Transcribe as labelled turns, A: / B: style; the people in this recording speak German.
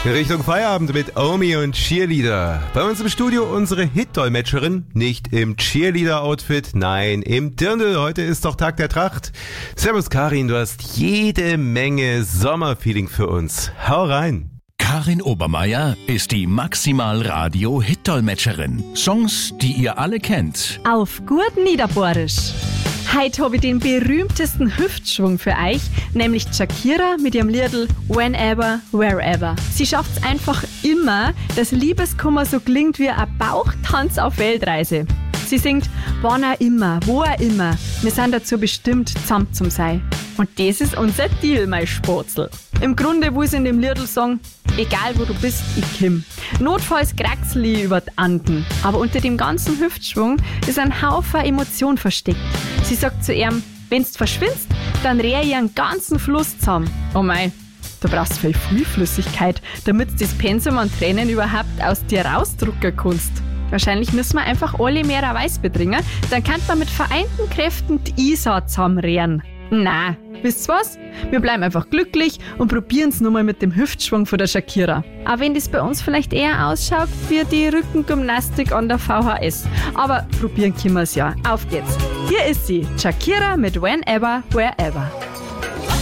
A: Richtung Feierabend mit Omi und Cheerleader. Bei uns im Studio unsere Hit-Dolmetscherin. Nicht im Cheerleader-Outfit, nein, im Dirndl. Heute ist doch Tag der Tracht. Servus Karin, du hast jede Menge Sommerfeeling für uns. Hau rein.
B: Karin Obermeier ist die Maximal-Radio-Hit-Dolmetscherin. Songs, die ihr alle kennt.
C: Auf gut Niederbohrisch. Heute habe ich den berühmtesten Hüftschwung für euch, nämlich Shakira mit ihrem Liedl Whenever, Wherever. Sie schafft es einfach immer, dass Liebeskummer so klingt wie ein Bauchtanz auf Weltreise. Sie singt, wann auch immer, wo auch immer, wir sind dazu bestimmt, zusammen zu sein. Und das ist unser Deal, mein Spatzel. Im Grunde will sie in dem Liedl sagen, egal wo du bist, ich komm. Notfalls kraxel ich über die Anden. Aber unter dem ganzen Hüftschwung ist ein Haufen Emotion versteckt. Sie sagt zu ihm, wenn's verschwindst, dann rehe ich einen ganzen Fluss zusammen. Oh mei, du brauchst viel Flüssigkeit, damit du das Pensum an Tränen überhaupt aus dir rausdrucken kannst. Wahrscheinlich müssen wir einfach alle mehr Weiß betrinken, dann kann man mit vereinten Kräften die Isar zusammenrehren. Na, wisst ihr was? Wir bleiben einfach glücklich und probieren es nur mal mit dem Hüftschwung von der Shakira. Auch wenn das bei uns vielleicht eher ausschaut wie die Rückengymnastik an der VHS. Aber probieren können wir es ja. Auf geht's. Hier ist sie, Shakira mit Whenever, Wherever.